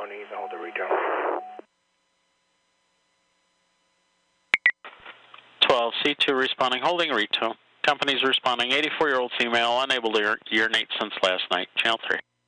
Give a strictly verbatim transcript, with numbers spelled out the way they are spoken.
County, El Dorito. twelve C two responding, holding Rito. Company's responding, eighty-four-year-old female, unable to urinate since last night. Channel three.